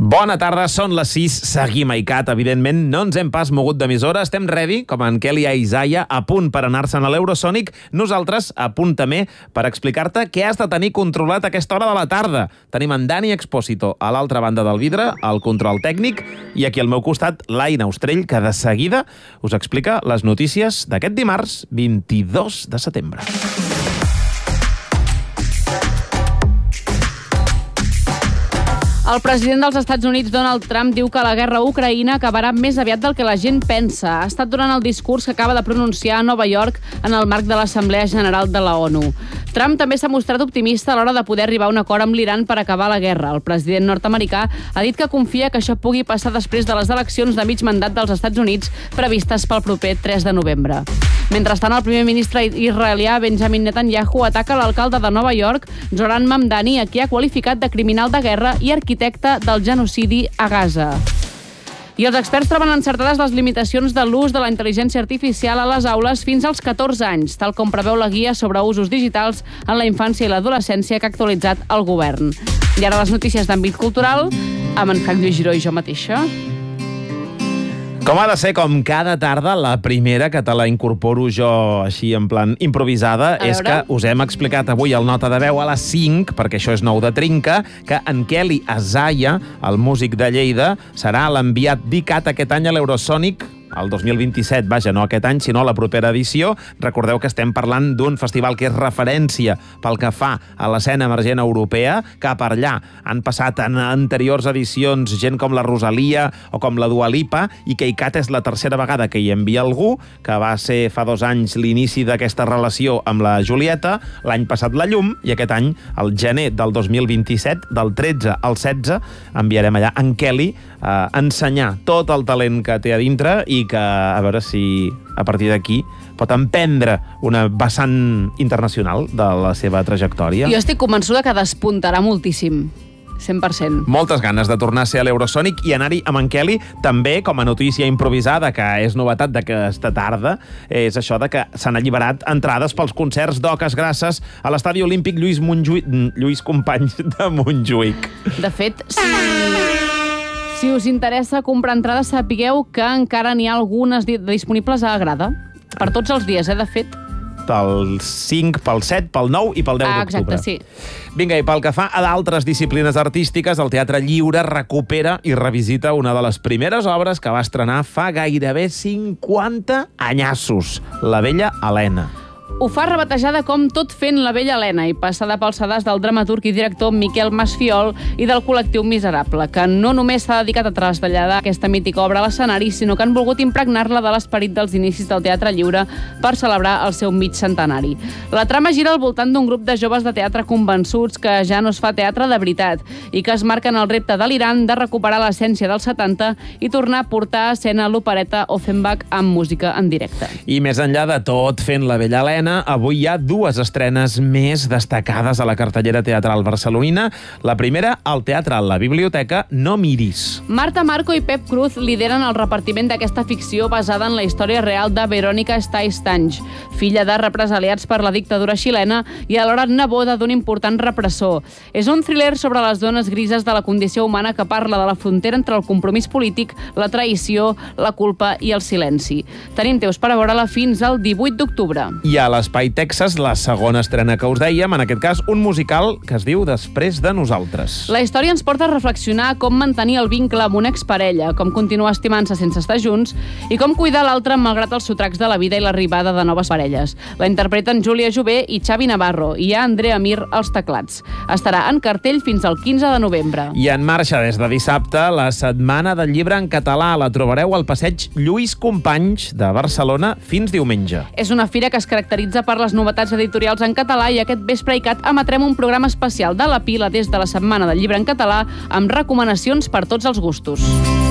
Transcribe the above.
Bona tarda, són les 6, seguim a ICAT, evidentment, no ens hem pas mogut d'emissora, estem ready, com en Kelly i Isaiah, a punt per anar-se'n a l'Eurosonic, nosaltres a punt també per explicar-te què has de tenir controlat a aquesta hora de la tarda. Tenim en Dani Expósito a l'altra banda del vidre, al control tècnic, i aquí al meu costat l'Aina Ostrell, que de seguida us explica les notícies d'aquest dimarts 22 de setembre. El president dels Estats Units, Donald Trump, diu que la guerra a Ucraïna acabarà més aviat del que la gent pensa. Ha estat durant el discurs que acaba de pronunciar a Nova York en el marc de l'Assemblea General de la ONU. Trump també s'ha mostrat optimista a l'hora de poder arribar a un acord amb l'Iran per acabar la guerra. El president nord-americà ha dit que confia que això pugui passar després de les eleccions de mig mandat dels Estats Units previstes pel proper 3 de novembre. Mentrestant, el primer ministre israelià Benjamin Netanyahu ataca l'alcalde de Nova York, Zoran Mamdani, a qui ha qualificat de criminal de guerra i arquitecte del genocidi a Gaza. I els experts troben encertades les limitacions de l'ús de la intel·ligència artificial a les aules fins als 14 anys, tal com preveu la guia sobre usos digitals en la infància i l'adolescència que ha actualitzat el govern. I ara les notícies d'àmbit cultural, amb en Frank Lluís Giró i jo mateixa. Com ha de ser, com cada tarda, la primera que te la incorporo jo així en plan improvisada, és que us hem explicat avui el Nota de Veu a les 5, perquè això és nou de trinca, que en Kelly Isaiah, el músic de Lleida, serà l'enviat d'ICAT aquest any a l'Eurosonic, el 2027, vaja, no aquest any, sinó la propera edició. Recordeu que estem parlant d'un festival que és referència pel que fa a l'escena emergent europea, que per allà han passat en anteriors edicions gent com la Rosalia o com la Dua Lipa, i que ICAT és la tercera vegada que hi envia algú, que va ser fa 2 anys l'inici d'aquesta relació amb la Julieta, l'any passat la Llum, i aquest any, el gener del 2027, del 13 al 16, enviarem allà en Kelly a ensenyar tot el talent que té a dintre i que a veure si a partir d'aquí pot emprendre una vessant internacional de la seva trajectòria. Jo estic convençuda que despuntarà moltíssim. 100%. Moltes ganes de tornar a ser a l'Eurosonic i anar-hi amb en Kelly, també com a notícia improvisada, que és novetat d'aquesta tarda, és això de que s'han alliberat entrades pels concerts d'Oques Grasses a l'Estadi Olímpic Lluís Companys de Montjuïc. De fet, si us interessa comprar entrades, sapigueu que encara n'hi ha algunes disponibles a Agrada. Per tots els dies, de fet. Pel 5, pel 7, pel 9 i pel 10 d'octubre. Exacte, sí. Vinga, i pel que fa a d'altres disciplines artístiques, el Teatre Lliure recupera i revisita una de les primeres obres que va estrenar fa gairebé 50 anyassos, La vella Helena. Ho fa rebatejada com Tot fent la vella Helena i passada pel sedàs del dramaturg i director Miquel Masfiol i del col·lectiu Miserable, que no només s'ha dedicat a traslladar aquesta mítica obra a l'escenari, sinó que han volgut impregnar-la de l'esperit dels inicis del Teatre Lliure per celebrar el seu mig centenari. La trama gira al voltant d'un grup de joves de teatre convençuts que ja no es fa teatre de veritat i que es marquen el repte delirant de recuperar l'essència dels 70 i tornar a portar a escena l'opereta Offenbach amb música en directe. I més enllà de Tot fent la vella Helena, avui hi ha 2 estrenes més destacades a la cartellera teatral barcelonina. La primera, al Teatre La Biblioteca, No miris. Marta Marco i Pep Cruz lideren el repartiment d'aquesta ficció basada en la història real de Verónica Stay-Stange, filla de represaliats per la dictadura xilena i alhora neboda d'un important repressor. És un thriller sobre les zones grises de la condició humana que parla de la frontera entre el compromís polític, la traïció, la culpa i el silenci. Tenim temps per a veure-la fins al 18 d'octubre. I a l'Espai Texas, la segona estrena que us dèiem, en aquest cas, un musical que es diu Després de nosaltres. La història ens porta a reflexionar com mantenir el vincle amb una exparella, com continuar estimant-se sense estar junts i com cuidar l'altre malgrat els sotracs de la vida i l'arribada de noves parelles. La interpreten Júlia Jové i Xavi Navarro i hi ha Andrea Mir als teclats. Estarà en cartell fins al 15 de novembre. I en marxa des de dissabte, la Setmana del Llibre en Català. La trobareu al passeig Lluís Companys de Barcelona fins diumenge. És una fira que es caracteritza per les novetats editorials en català i aquest vespre ICAT emetrem un programa especial de la Pila des de la Setmana del Llibre en Català amb recomanacions per tots els gustos.